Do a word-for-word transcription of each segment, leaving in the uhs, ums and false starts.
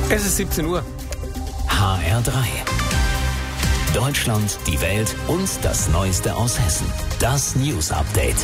Es ist siebzehn Uhr. H R drei. Deutschland, die Welt und das Neueste aus Hessen. Das News Update.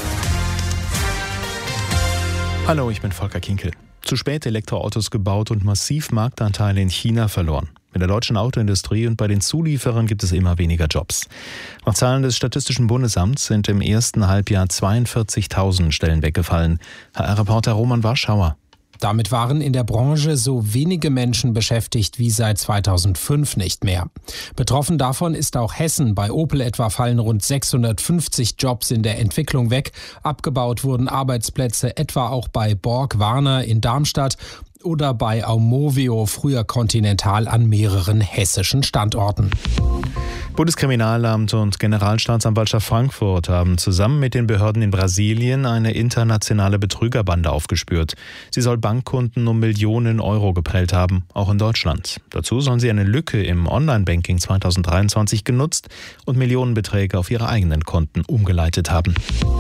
Hallo, ich bin Volker Kinkel. Zu spät Elektroautos gebaut und massiv Marktanteile in China verloren. In der deutschen Autoindustrie und bei den Zulieferern gibt es immer weniger Jobs. Nach Zahlen des Statistischen Bundesamts sind im ersten Halbjahr zweiundvierzigtausend Stellen weggefallen. H R-Reporter Roman Warschauer. Damit waren in der Branche so wenige Menschen beschäftigt wie seit zweitausendfünf nicht mehr. Betroffen davon ist auch Hessen. Bei Opel etwa fallen rund sechshundertfünfzig Jobs in der Entwicklung weg. Abgebaut wurden Arbeitsplätze etwa auch bei Borg-Warner in Darmstadt oder bei Aumovio, früher Continental, an mehreren hessischen Standorten. Bundeskriminalamt und Generalstaatsanwaltschaft Frankfurt haben zusammen mit den Behörden in Brasilien eine internationale Betrügerbande aufgespürt. Sie soll Bankkunden um Millionen Euro geprellt haben, auch in Deutschland. Dazu sollen sie eine Lücke im Online-Banking zweitausenddreiundzwanzig genutzt und Millionenbeträge auf ihre eigenen Konten umgeleitet haben.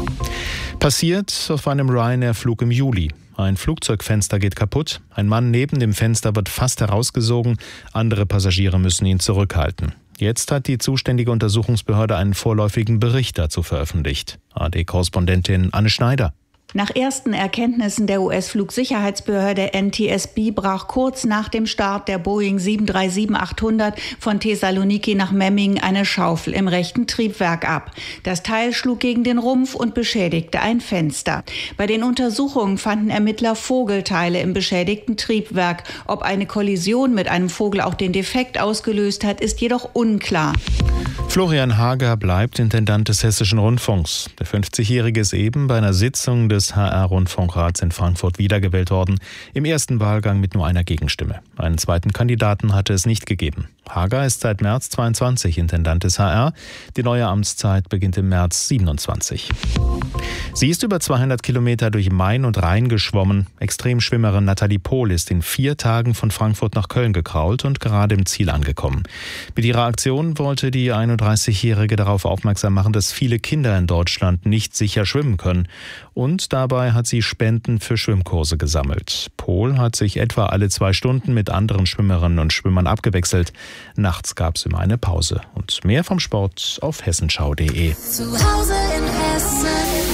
Passiert auf einem Ryanair-Flug im Juli. Ein Flugzeugfenster geht kaputt, ein Mann neben dem Fenster wird fast herausgesogen, andere Passagiere müssen ihn zurückhalten. Jetzt hat die zuständige Untersuchungsbehörde einen vorläufigen Bericht dazu veröffentlicht. A R D-Korrespondentin Anne Schneider. Nach ersten Erkenntnissen der U S-Flugsicherheitsbehörde N T S B brach kurz nach dem Start der Boeing sieben drei sieben achthundert von Thessaloniki nach Memmingen eine Schaufel im rechten Triebwerk ab. Das Teil schlug gegen den Rumpf und beschädigte ein Fenster. Bei den Untersuchungen fanden Ermittler Vogelteile im beschädigten Triebwerk. Ob eine Kollision mit einem Vogel auch den Defekt ausgelöst hat, ist jedoch unklar. Florian Hager bleibt Intendant des Hessischen Rundfunks. Der fünfzigjährige ist eben bei einer Sitzung des H R-Rundfunkrats in Frankfurt wiedergewählt worden, im ersten Wahlgang mit nur einer Gegenstimme. Einen zweiten Kandidaten hatte es nicht gegeben. Hager ist seit März zweiundzwanzig Intendant des H R. Die neue Amtszeit beginnt im März siebenundzwanzig. Sie ist über zweihundert Kilometer durch Main und Rhein geschwommen. Extremschwimmerin Nathalie Pohl ist in vier Tagen von Frankfurt nach Köln gekrault und gerade im Ziel angekommen. Mit ihrer Aktion wollte die einunddreißigjährige darauf aufmerksam machen, dass viele Kinder in Deutschland nicht sicher schwimmen können. Und dabei hat sie Spenden für Schwimmkurse gesammelt. Pohl hat sich etwa alle zwei Stunden mit anderen Schwimmerinnen und Schwimmern abgewechselt. Nachts gab es immer eine Pause. Und mehr vom Sport auf hessenschau punkt de. Zu Hause in Hessen.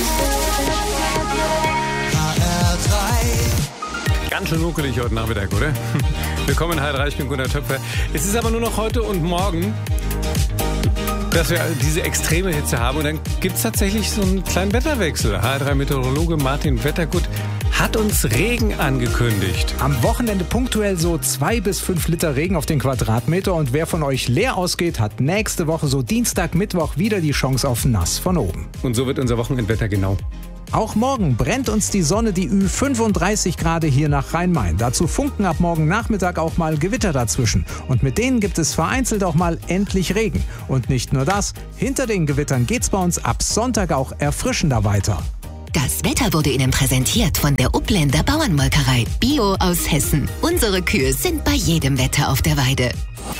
H R drei. Ganz schön nuckelig heute Nachmittag, oder? Willkommen in H R drei, ich bin Gunnar Töpfer. Es ist aber nur noch heute und morgen, dass wir diese extreme Hitze haben. Und dann gibt es tatsächlich so einen kleinen Wetterwechsel. H R drei-Meteorologe Martin Wettergut hat uns Regen angekündigt. Am Wochenende punktuell so zwei bis fünf Liter Regen auf den Quadratmeter. Und wer von euch leer ausgeht, hat nächste Woche so Dienstag, Mittwoch wieder die Chance auf nass von oben. Und so wird unser Wochenendwetter genau. Auch morgen brennt uns die Sonne, die Ü fünfunddreißig Grad hier nach Rhein-Main. Dazu funken ab morgen Nachmittag auch mal Gewitter dazwischen. Und mit denen gibt es vereinzelt auch mal endlich Regen. Und nicht nur das, hinter den Gewittern geht's bei uns ab Sonntag auch erfrischender weiter. Das Wetter wurde Ihnen präsentiert von der Upländer Bauernmolkerei. Bio aus Hessen. Unsere Kühe sind bei jedem Wetter auf der Weide.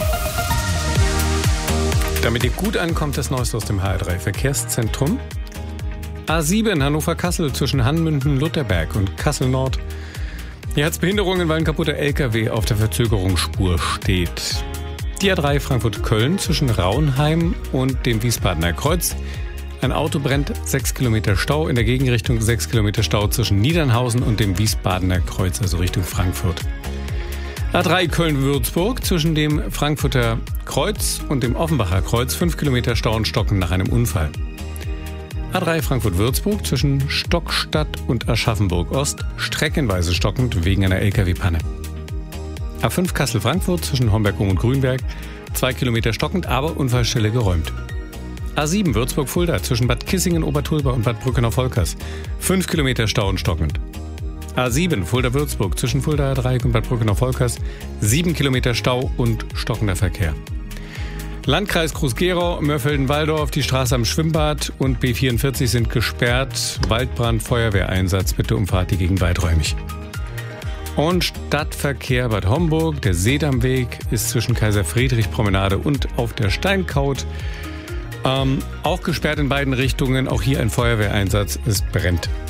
Damit ihr gut ankommt, das Neueste aus dem H R drei Verkehrszentrum. A sieben Hannover-Kassel zwischen Hanmünden-Lutherberg und Kassel-Nord. Hier hat es Behinderungen, weil ein kaputter L K W auf der Verzögerungsspur steht. Die A drei Frankfurt-Köln zwischen Raunheim und dem Wiesbadener Kreuz. Ein Auto brennt, sechs Kilometer Stau. In der Gegenrichtung sechs Kilometer Stau zwischen Niedernhausen und dem Wiesbadener Kreuz, also Richtung Frankfurt. A drei Köln-Würzburg zwischen dem Frankfurter Kreuz und dem Offenbacher Kreuz. fünf Kilometer Stau und Stocken nach einem Unfall. A drei Frankfurt-Würzburg zwischen Stockstadt und Aschaffenburg-Ost. Streckenweise stockend wegen einer L K W-Panne. A fünf Kassel-Frankfurt zwischen Homberg-Ohm und Grünberg. zwei Kilometer stockend, aber Unfallstelle geräumt. A sieben Würzburg-Fulda zwischen Bad Kissingen, Obertulba und Bad Brückenau-Volkers. fünf Kilometer Stau und stockend. A sieben Fulda-Würzburg zwischen Fulda-Dreieck und Bad Brückenau-Volkers. sieben Kilometer Stau und stockender Verkehr. Landkreis Groß-Gerau, Mörfelden-Walldorf, die Straße am Schwimmbad und B vierundvierzig sind gesperrt. Waldbrand, Feuerwehreinsatz, bitte umfahrt die Gegend weiträumig. Und Stadtverkehr Bad Homburg, der Seedammweg ist zwischen Kaiser-Friedrich-Promenade und auf der Steinkaut. Ähm, auch gesperrt in beiden Richtungen, auch hier ein Feuerwehreinsatz, es brennt.